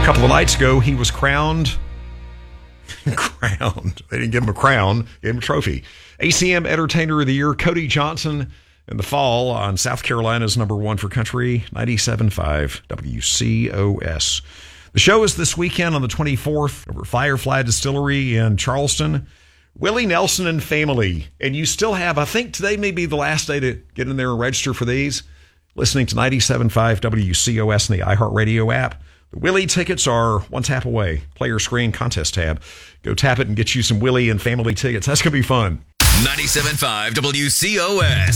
A couple of nights ago, he was crowned. They didn't give him a crown, gave him a trophy. ACM Entertainer of the Year, Cody Johnson, in the fall on South Carolina's number one for country, 97.5 WCOS. The show is this weekend on the 24th over Firefly Distillery in Charleston. Willie Nelson and family. And you still have, I think today may be the last day to get in there and register for these. Listening to 97.5 WCOS in the iHeartRadio app. The Willie tickets are one tap away. Player screen contest tab. Go tap it and get you some Willie and family tickets. That's going to be fun. 97.5 WCOS.